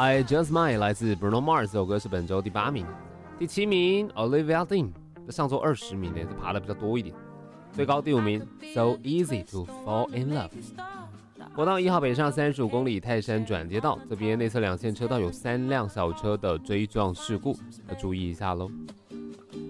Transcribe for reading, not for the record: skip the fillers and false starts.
I Just Might 来自 Bruno Mars 这首歌是本周第8名。第7名 Olivia Dean 在上周20名的，是爬的比较多一点。最高第5名 So Easy to Fall in Love。国道1号北上35公里泰山转接道，这边内侧2线车道有3辆小车的追撞事故，要注意一下咯。